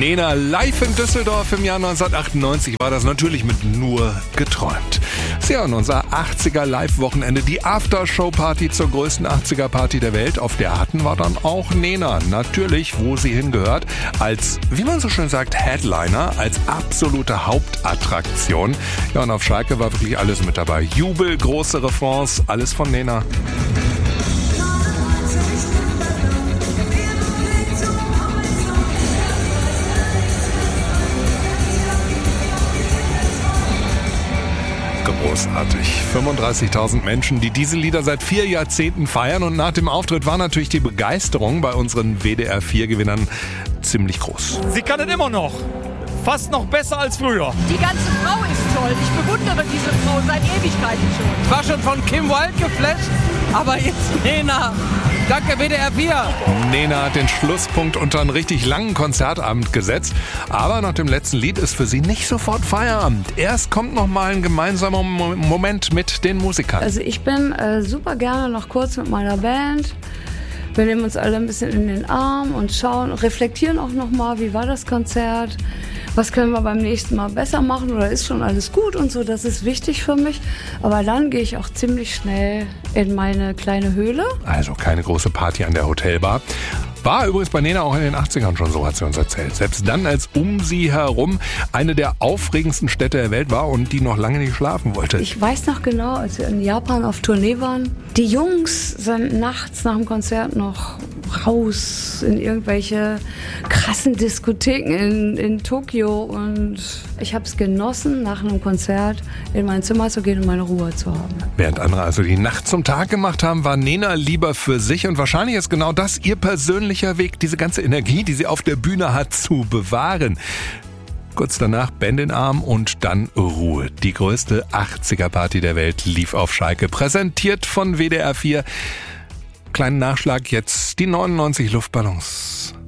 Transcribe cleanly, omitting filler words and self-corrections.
Nena live in Düsseldorf im Jahr 1998 war das natürlich mit Nur geträumt. Ja, und unser 80er Live-Wochenende, die Aftershow-Party zur größten 80er-Party der Welt. Auf der hatten wir dann auch Nena. Natürlich, wo sie hingehört, als, wie man so schön sagt, Headliner, als absolute Hauptattraktion. Ja, und auf Schalke war wirklich alles mit dabei. Jubel, große Refrains, alles von Nena. Großartig. 35.000 Menschen, die diese Lieder seit 4 Jahrzehnten feiern, und nach dem Auftritt war natürlich die Begeisterung bei unseren WDR-4-Gewinnern ziemlich groß. Sie kann es immer noch. Fast noch besser als früher. Die ganze Frau ist toll. Ich bewundere diese Frau seit Ewigkeiten schon. Ich war schon von Kim Wilde geflasht, aber jetzt Nena. Danke WDR 4. Nena hat den Schlusspunkt unter einen richtig langen Konzertabend gesetzt. Aber nach dem letzten Lied ist für sie nicht sofort Feierabend. Erst kommt noch mal ein gemeinsamer Moment mit den Musikern. Also ich bin super gerne noch kurz mit meiner Band. Wir nehmen uns alle ein bisschen in den Arm und schauen, reflektieren auch noch mal, wie war das Konzert? Was können wir beim nächsten Mal besser machen oder ist schon alles gut und so, das ist wichtig für mich. Aber dann gehe ich auch ziemlich schnell in meine kleine Höhle. Also keine große Party an der Hotelbar. War übrigens bei Nena auch in den 80ern schon so, hat sie uns erzählt. Selbst dann, als um sie herum eine der aufregendsten Städte der Welt war und die noch lange nicht schlafen wollte. Ich weiß noch genau, als wir in Japan auf Tournee waren, die Jungs sind nachts nach dem Konzert noch raus in irgendwelche krassen Diskotheken in Tokio, und ich habe es genossen, nach einem Konzert in mein Zimmer zu gehen und meine Ruhe zu haben. Während andere also die Nacht zum Tag gemacht haben, war Nena lieber für sich, und wahrscheinlich ist genau das ihr persönlicher Weg, diese ganze Energie, die sie auf der Bühne hat, zu bewahren. Kurz danach Band in Arm und dann Ruhe. Die größte 80er-Party der Welt lief auf Schalke, präsentiert von WDR 4. Kleinen Nachschlag jetzt, die 99 Luftballons.